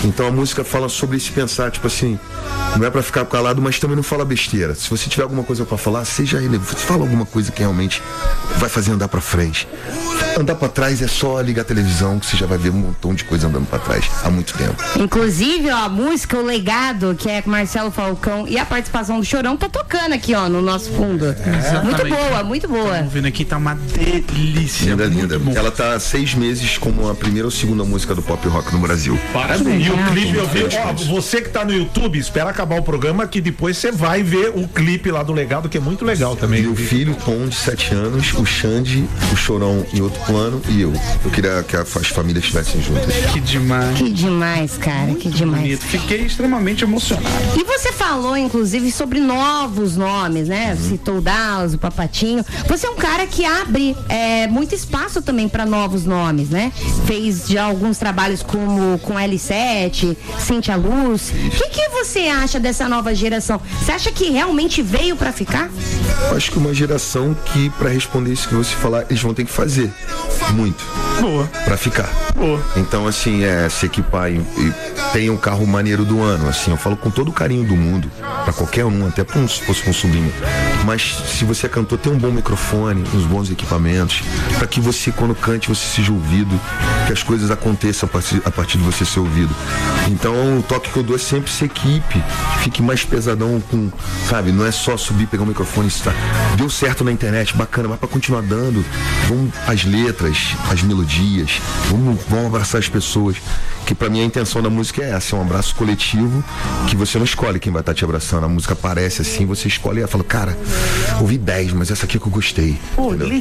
Então a música fala sobre esse pensar, tipo assim, não é pra ficar calado, mas também não fala besteira. Se você tiver alguma coisa pra falar, seja relevante, fala alguma coisa que realmente vai fazer andar pra frente. Andar pra trás é só ligar a televisão que você já vai ver um montão de coisa andando pra trás há muito tempo. Inclusive, ó, a música O Legado, que é com Marcelo Falcão, e a participação do Chorão tá tocando aqui, ó, no nosso fundo. É, muito boa, muito boa. Estamos vendo aqui, tá uma delícia. Linda, linda. Bom. Ela tá há seis meses como a primeira ou segunda música do pop rock no Brasil. Parabéns. E o clipe, eu vi, ó, você que tá no YouTube, espera acabar o programa que depois você vai ver o clipe lá do Legado, que é muito legal também. Meu filho, Tom, de sete anos, o Xande, o Chorão em outro plano e eu. Eu queria que as famílias estivessem juntas. Que demais. Que demais, cara, muito que demais. Bonito. Fiquei extremamente emocionado. E você falou, inclusive, sobre novos nomes, né? Uhum. Citou o Dallas, o Papatinho. Você é um cara que abre é, muito espaço também para novos nomes, né? Fez já alguns trabalhos como com L sete, Cintia Luz. O que, que você acha dessa nova geração? Você acha que realmente veio para ficar? Eu acho que uma geração que, para responder isso que você falar, eles vão ter que fazer muito. Boa. Pra ficar. Boa. Então, assim, é se equipar e, e tem um carro maneiro do ano, assim, eu falo com todo o carinho do mundo, pra qualquer um, até pra um, se fosse um sobrinho. Mas se você é cantor, tem um bom microfone, uns bons equipamentos, pra que você, quando cante, você seja ouvido, que as coisas aconteçam a partir, a partir de você ser ouvido. Então, o toque que eu dou é sempre ser equipe, fique mais pesadão com, sabe, não é só subir, pegar o microfone e estar. Deu certo na internet, bacana, mas pra continuar dando, vamos as letras, as melodias, vamos, vamos abraçar as pessoas, que pra mim a intenção da música é essa, é um abraço coletivo, que você não escolhe quem vai estar te abraçando, a música aparece assim, você escolhe e fala, cara, ouvi dez, mas essa aqui que eu gostei. Pô,